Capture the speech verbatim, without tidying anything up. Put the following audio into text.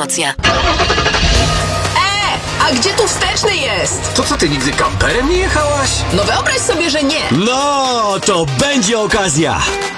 informacja. A gdzie tu wsteczny jest? To co, ty nigdy kamperem nie jechałaś? No wyobraź sobie, że nie. No, to będzie okazja.